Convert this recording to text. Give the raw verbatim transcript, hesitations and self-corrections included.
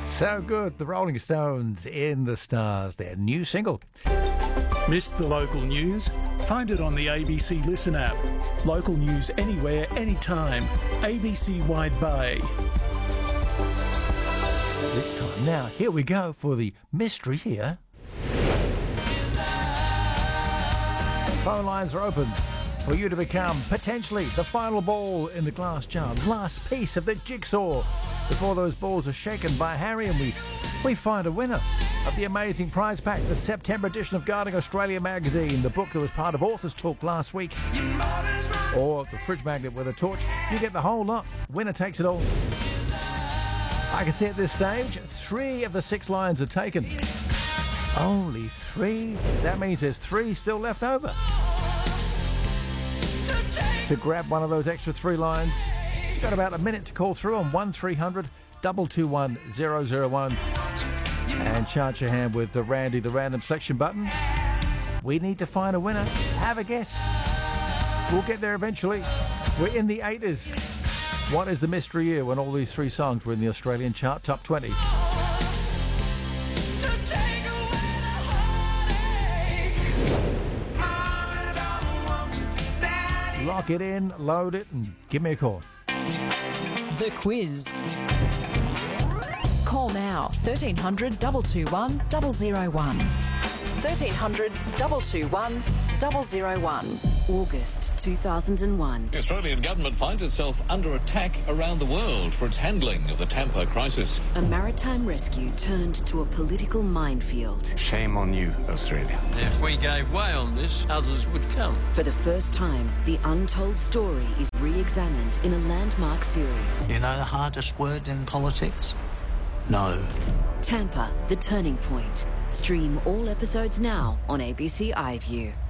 So good. The Rolling Stones in the Stars, their new single. Missed the local news? Find it on the A B C Listen app. Local news anywhere, anytime. A B C Wide Bay. This time. Now, here we go for the mystery here. Phone lines are open for you to become potentially the final ball in the glass jar, last piece of the jigsaw before those balls are shaken by Harry and we we find a winner of the amazing prize pack, the September edition of Guarding Australia magazine, the book that was part of Authors Talk last week, or the fridge magnet with a torch. You get the whole lot. Winner takes it all. I can see at this stage three of the six lines are taken. Only three? That means there's three still left over. To grab one of those extra three lines, you've got about a minute to call through on one three hundred two two one zero zero one and chart your hand with the Randy the Random Selection button. We need to find a winner. Have a guess. We'll get there eventually. We're in the eighties. What is the mystery year when all these three songs were in the Australian chart top twenty? Lock it in, load it, and give me a call. The quiz. Call now, thirteen hundred two two one zero zero one. thirteen hundred two two one zero zero one. August two thousand one. The Australian government finds itself under attack around the world for its handling of the Tampa crisis. A maritime rescue turned to a political minefield. Shame on you, Australia. If we gave way on this, others would come. For the first time, the untold story is re-examined in a landmark series. You know the hardest word in politics? No. Tampa, The Turning Point. Stream all episodes now on A B C iView.